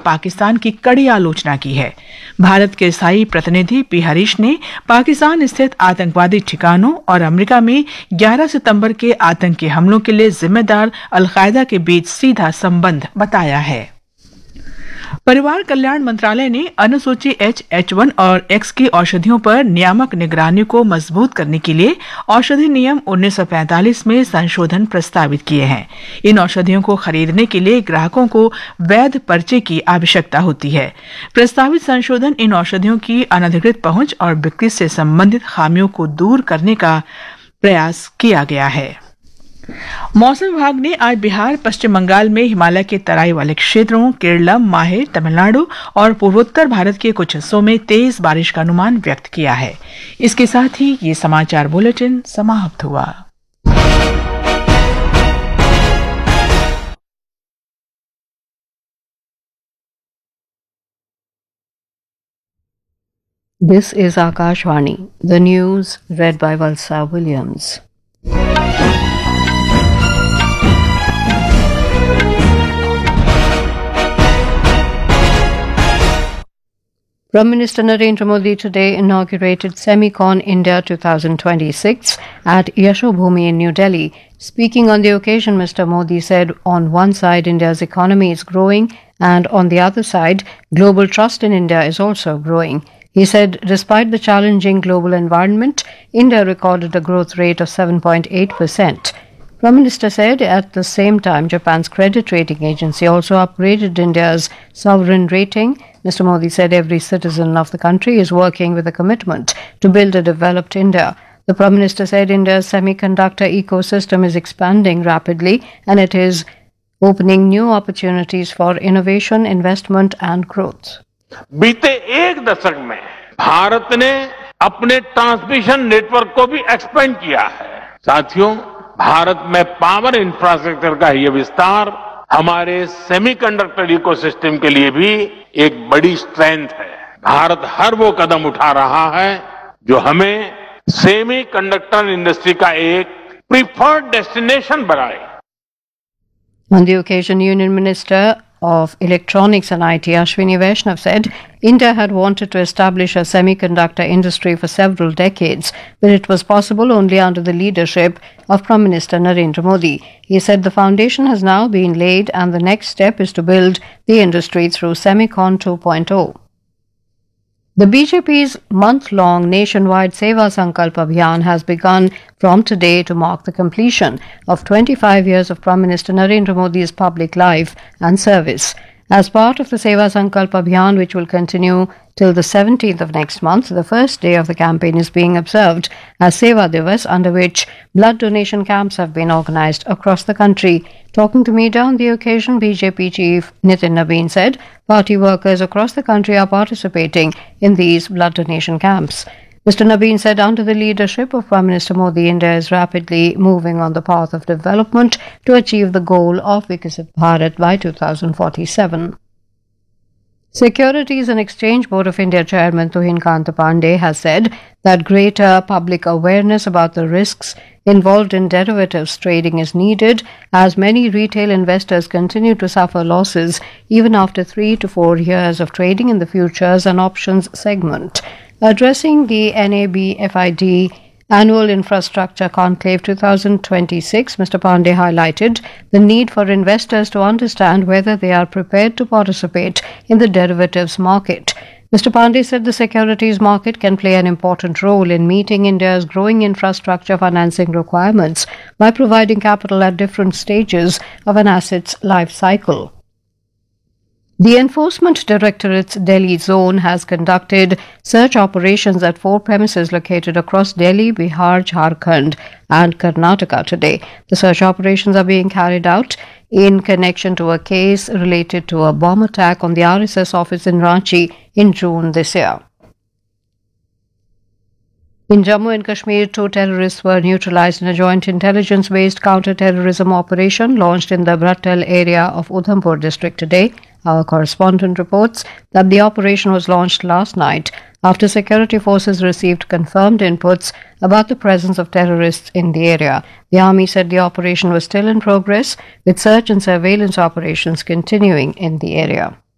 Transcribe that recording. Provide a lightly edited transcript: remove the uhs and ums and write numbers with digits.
पाकिस्तान की कड़ी आलोचना की है। भारत के स्थायी प्रतिनिधि पी हरीश ने पाकिस्तान स्थित आतंकवादी ठिकानों और अमेरिका में 11 सितंबर के आतंकी हमलों के लिए जिम्मेदार अल-कायदा के बीच सीधा संबंध बताया है। परिवार कल्याण मंत्रालय ने अनुसूची एच, H1 और X की औषधियों पर नियामक निगरानी को मजबूत करने के लिए औषधि नियम 1945 में संशोधन प्रस्तावित किए हैं। इन औषधियों को खरीदने के लिए ग्राहकों को वैध पर्चे की आवश्यकता होती है। प्रस्तावित संशोधन इन औषधियों की अनधिकृत पहुंच और बिक्री से संबंधित खामियों को दूर करने का प्रयास किया गया है। मौसम विभाग ने आज बिहार, पश्चिम बंगाल में हिमालय के तराई वाले क्षेत्रों, केरलम, माहे, तमिलनाडु और पूर्वोत्तर भारत के कुछ हिस्सों में तेज बारिश का अनुमान व्यक्त किया है। इसके साथ ही ये समाचार बुलेटिन समाप्त हुआ। This is Akashvani, the news read by Valsa Williams. Prime Minister Narendra Modi today inaugurated Semicon India 2026 at Yashobhoomi in New Delhi. Speaking on the occasion, Mr. Modi said on one side India's economy is growing and on the other side global trust in India is also growing. He said despite the challenging global environment, India recorded a growth rate of 7.8%. Prime Minister said at the same time Japan's credit rating agency also upgraded India's sovereign rating. Mr. Modi said every citizen of the country is working with a commitment to build a developed India. The Prime Minister said India's semiconductor ecosystem is expanding rapidly and it is opening new opportunities for innovation, investment and growth. बीते एक दशक में भारत ने अपने transmission network को भी expand किया है। साथियों, भारत में पावर इंफ्रास्ट्रक्चर का यह विस्तार हमारे सेमीकंडक्टर इकोसिस्टम के लिए भी एक बड़ी स्ट्रेंथ है। भारत हर वो कदम उठा रहा है जो हमें सेमीकंडक्टर इंडस्ट्री का एक प्रीफर्ड डेस्टिनेशन बनाए। On the occasion, Union Minister of Electronics and IT, Ashwini Vaishnav, said India had wanted to establish a semiconductor industry for several decades, but it was possible only under the leadership of Prime Minister Narendra Modi. He said the foundation has now been laid and the next step is to build the industry through Semicon 2.0. The BJP's month-long nationwide Seva Sankalp Abhiyan has begun from today to mark the completion of 25 years of Prime Minister Narendra Modi's public life and service. As part of the Seva Sankalp Abhiyan, which will continue till the 17th of next month, the first day of the campaign is being observed as Seva Divas, under which blood donation camps have been organized across the country. Talking to media on the occasion, BJP chief Nitin Nabin said party workers across the country are participating in these blood donation camps. Mr. Nabin said under the leadership of Prime Minister Modi, India is rapidly moving on the path of development to achieve the goal of Viksit Bharat by 2047. Securities and Exchange Board of India Chairman Tuhin Kanta Pandey has said that greater public awareness about the risks involved in derivatives trading is needed as many retail investors continue to suffer losses even after 3 to 4 years of trading in the futures and options segment. Addressing the NABFID Annual Infrastructure Conclave 2026, Mr. Pandey highlighted the need for investors to understand whether they are prepared to participate in the derivatives market. Mr. Pandey said the securities market can play an important role in meeting India's growing infrastructure financing requirements by providing capital at different stages of an asset's life cycle. The Enforcement Directorate's Delhi zone has conducted search operations at 4 premises located across Delhi, Bihar, Jharkhand and Karnataka today. The search operations are being carried out in connection to a case related to a bomb attack on the RSS office in Ranchi in June this year. In Jammu and Kashmir, 2 terrorists were neutralized in a joint intelligence-based counter-terrorism operation launched in the Brattal area of Udhampur district today. Our correspondent reports that the operation was launched last night after security forces received confirmed inputs about the presence of terrorists in the area. The army said the operation was still in progress, with search and surveillance operations continuing in the area.